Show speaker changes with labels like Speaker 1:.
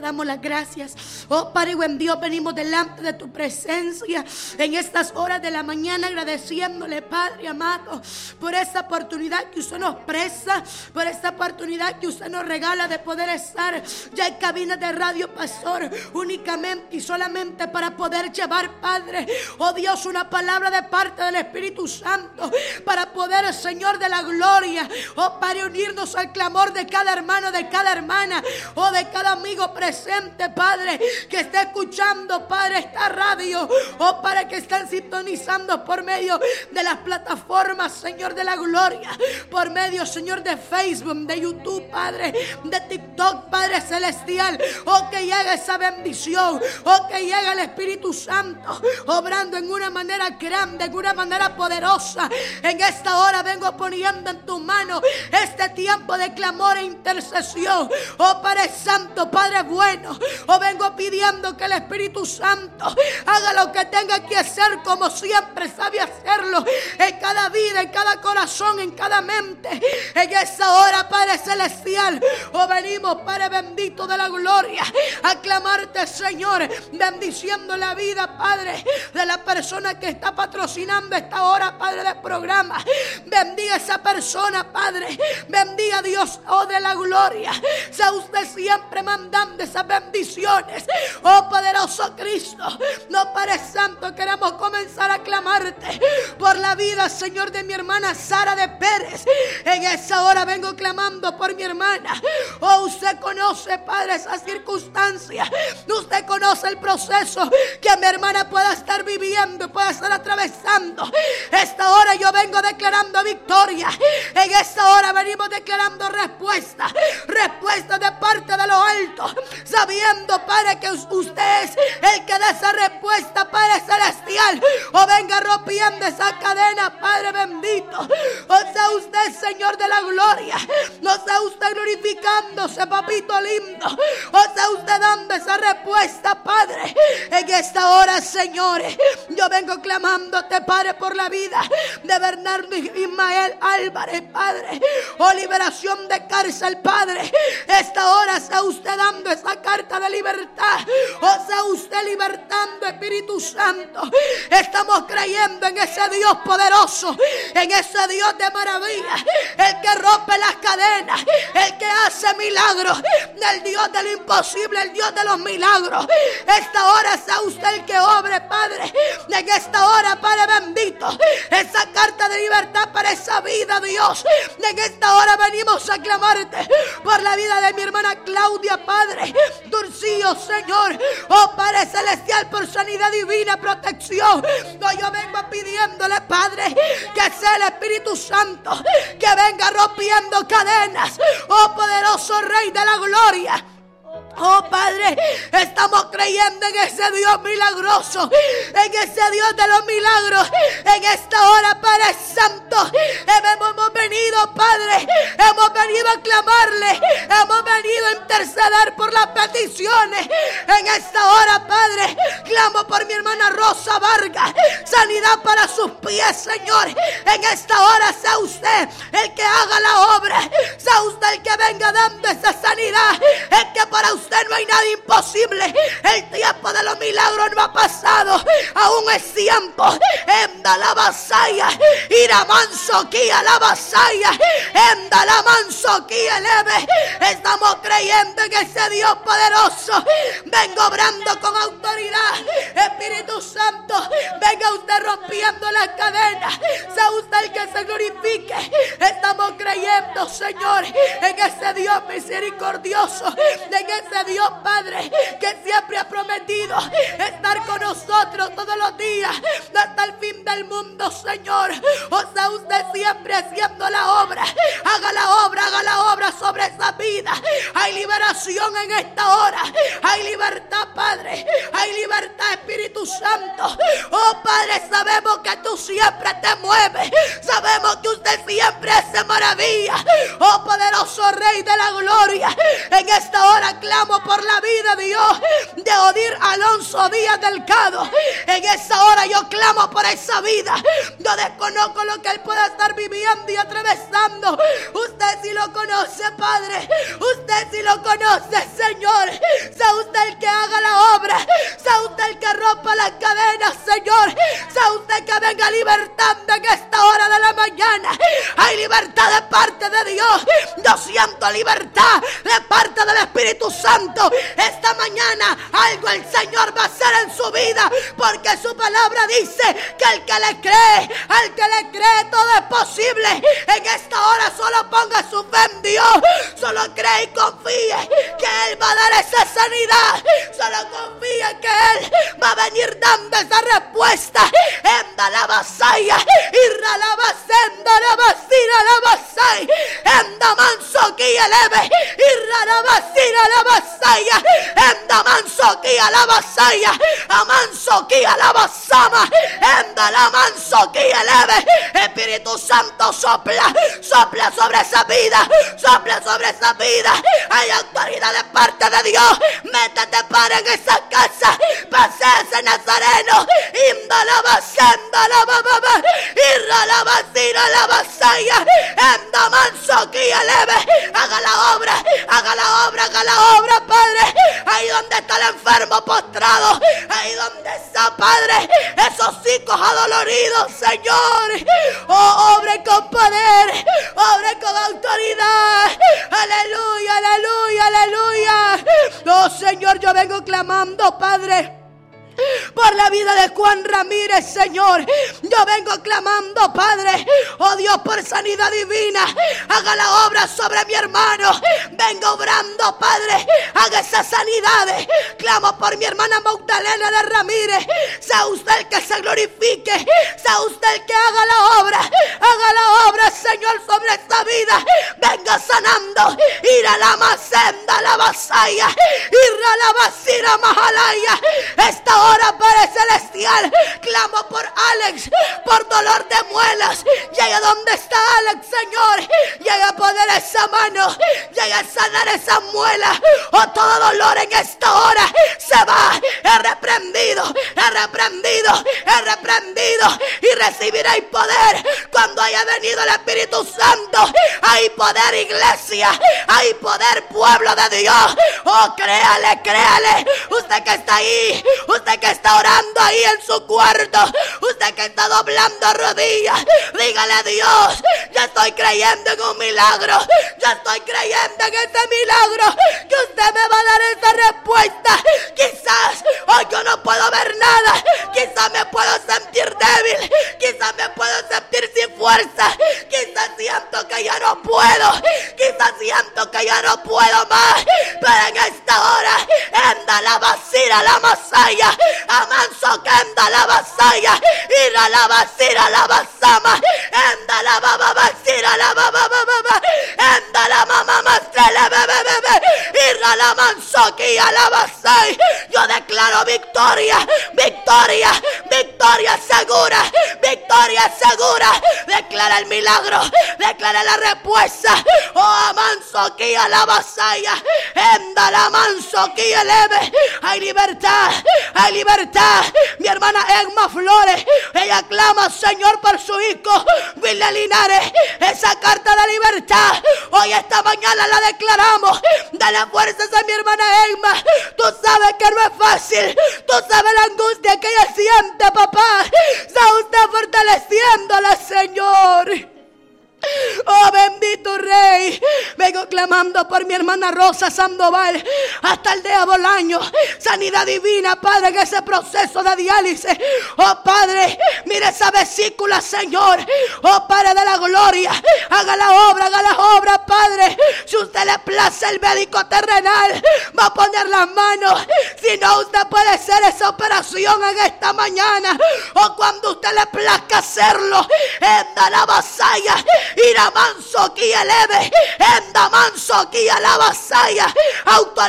Speaker 1: damos las gracias. Oh Padre buen Dios, venimos delante de tu presencia en estas horas de la mañana, agradeciéndole, Padre amado, por esta oportunidad que usted nos presta, por esta oportunidad que usted nos regala de poder estar ya en cabina de radio, pastor, únicamente y solamente para poder llevar, Padre, oh Dios, una palabra de parte del Espíritu Santo, para poder, Señor de la gloria, oh Padre, unirnos al clamor de cada hermano, de cada hermana, oh de cada amigo presente, Padre, que está escuchando, Padre, esta radio, oh Padre, que están sintonizando por medio de las plataformas, Señor de la gloria, por medio, Señor, de Facebook, de YouTube, Padre, de TikTok, Padre celestial, oh que llegue esa bendición, oh que llegue el Espíritu Santo, obrando en una manera grande, en una manera poderosa. En esta hora vengo poniendo en tu mano este tiempo de clamor e intercesión, oh Padre Santo, Padre bueno, oh vengo pidiendo que el Espíritu Santo haga lo que tenga que hacer, como siempre sabe hacerlo, en cada vida, en cada corazón, en cada mente. En esta hora, Padre celestial, oh venimos, Padre bendito de la gloria, a clamarte, Señor, bendiciendo la vida, Padre, de la persona que está patrocinando esta hora, Padre, del programa. Bendiga a esa persona, Padre, bendiga a Dios, oh de la gloria, sea usted siempre mandando esas bendiciones, oh poderoso Cristo. No, Padre Santo, queremos comenzar a clamarte por la vida, Señor, de mi hermana Sara de Pérez. En esa hora vengo clamando por mi hermana. Oh, usted conoce, Padre, esa circunstancia, usted conoce el proceso que mi hermana pueda estar viviendo, pueda estar atravesando. Esta hora yo vengo declarando victoria. En esta hora venimos declarando respuesta de parte de lo alto, sabiendo, Padre, que usted es el que da esa respuesta, Padre celestial. O venga rompiendo esa cadena, Padre bendito. O sea usted, Señor de la gloria, no sea usted glorificándose, papito lindo, o sea usted dando esa respuesta, Padre. En esta hora, señores, yo vengo clamándote, Padre, por la vida de Bernardo Ismael Álvarez, Padre. Oh, liberación de cárcel, Padre. Esta hora sea usted dando esa carta de libertad, o sea usted libertando, Espíritu Santo. Estamos creyendo en ese Dios poderoso, en ese Dios de maravilla, el que rompe las cadenas, el que hace milagros, el Dios de lo imposible, el Dios de los milagros. Esta hora sea usted el que obre, Padre. En esta hora, Padre bendito, esa carta de libertad para esa vida, Dios. En esta hora venimos a clamarte por la vida de mi hermana Claudia, Padre Durcillo, Señor. Oh, Padre celestial, por sanidad divina, protección. No, yo vengo pidiéndole, Padre, que sea el Espíritu Santo que venga rompiendo cadenas. Oh, poderoso Rey de la gloria. Oh Padre, estamos creyendo en ese Dios milagroso, en ese Dios de los milagros. En esta hora, Padre Santo, hemos venido, Padre, hemos venido a clamarle, hemos venido a interceder por las peticiones. En esta hora, Padre, clamo por mi hermana Rosa Vargas, sanidad para sus pies, Señor. En esta hora sea usted el que haga la obra, sea usted el que venga dando esa sanidad. Es que para usted no hay nada imposible. El tiempo de los milagros no ha pasado, aún es tiempo. Enda la vasalla, ira manso kia la vasalla, enda la manso kia leve. Estamos creyendo en ese Dios poderoso. Vengo obrando con autoridad. Espíritu Santo, venga usted rompiendo las cadenas, sea usted el que se glorifique. Estamos creyendo, Señor, en ese Dios misericordioso, en ese Dios, Padre, que siempre ha prometido estar con nosotros todos los días hasta el fin del mundo, Señor. O sea, usted siempre haciendo la obra. Haga la obra sobre esa vida. Hay liberación en esta hora. Hay libertad, Padre. Hay libertad, Espíritu Santo. Oh, Padre, sabemos que tú siempre te mueves. Sabemos que usted siempre hace maravilla. Oh, poderoso Rey de la gloria, en esta hora clamo por la vida, Dios, de Odir Alonso Díaz Delgado. En esa hora yo clamo por esa vida. Yo desconozco lo que él pueda estar viviendo y atravesando. Usted sí lo conoce, Padre. Usted sí lo conoce, Señor. Sea las cadenas, Señor. Sea usted que venga libertando en esta hora de la mañana. Hay libertad de parte de Dios. Yo siento libertad de parte del Espíritu Santo. Esta mañana algo el Señor va a hacer en su vida, porque su palabra dice que al que le cree todo es posible. En esta hora solo ponga su fe en Dios. Solo cree y confíe que Él va a dar esa sanidad. Solo confíe que Él va a venir dando esa respuesta. Enda la vasaya, irra la vasenda la vasira la vasay, enda manso que eleve, irra la vasira la vasaya, enda manso que a la vasaya, amanso que a la vasama, enda la manso que eleve. Espíritu Santo, sopla sobre esa vida, sopla sobre esa vida. Hay autoridad de parte de Dios. Métete para en esa casa, pase ese nazareno, inda la vasenda la baba, irra la vasira la vasaya, enda manso que eleve. Haga la obra, haga la obra, haga la obra, Padre. Ahí donde está el enfermo postrado, ahí donde está, Padre, esos hijos adoloridos, Señor. Oh, obre con poder, obre con autoridad. Aleluya, aleluya, aleluya. Oh, Señor, yo vengo clamando, Padre, por la vida de Juan Ramírez, Señor. Yo vengo clamando, Padre, oh Dios, por sanidad divina. Haga la obra sobre mi hermano. Vengo obrando, Padre, haga esas sanidades. Clamo por mi hermana Magdalena de Ramírez. Sea usted el que se glorifique, sea usted el que haga la obra, Señor, sobre esta vida. Venga sanando. Ira la macenda, la vasaya, irra la vasira mahalaya. Esta hora, Padre Celestial, clamo por Alex, por dolor de muelas. Llega donde está Alex, Señor. Llega a poner esa mano, llega a sanar esa muela. Oh, todo dolor en esta hora se va. He reprendido, he reprendido, he reprendido. Y recibiréis poder cuando haya venido el Espíritu Santo. Hay poder, iglesia, hay poder, pueblo de Dios. Oh, créale, créale. Usted que está ahí, usted que está orando ahí en su cuarto, usted que está doblando rodillas, dígale a Dios: yo estoy creyendo en un milagro, yo estoy creyendo en ese milagro, que usted me va a dar esa respuesta. Quizás hoy yo no puedo ver nada, quizás me puedo sentir débil, quizás me puedo sentir sin fuerza, quizás siento que ya no puedo, quizás siento que ya no puedo más, pero en esta hora, enda la vasira la masaya, amanso que enda la vasaya, ira la vasira la vasama, enda la baba vasira la baba baba, enda la mama mastrela bebe bebe, ira la manso que a la vasay. Yo declaro victoria, victoria, victoria segura, victoria segura. Declara el milagro, declara la respuesta. Oh, amanso que a la vasaya, enda la manso que eleve. Hay libertad, hay libertad. Mi hermana Emma Flores, ella clama, Señor, por su hijo William Linares, esa carta de libertad. Hoy esta mañana la declaramos. Dale fuerzas a mi hermana Emma. Tú sabes que no es fácil, tú sabes la angustia que ella siente, papá. Sea usted fortaleciéndola, Señor. Oh, bendito Rey. Vengo clamando por mi hermana Rosa Sandoval hasta Aldea Bolaño. Sanidad divina, Padre, en ese proceso de diálisis. Oh, Padre, mire esa vesícula, Señor. Oh, Padre de la gloria, haga la obra, Padre. Si usted le place, el médico terrenal va a poner las manos. Si no, usted puede hacer esa operación en esta mañana, o cuando usted le plazca hacerlo. Enda la vasaya, ira manso que eleve, enda manso que a la vasaya.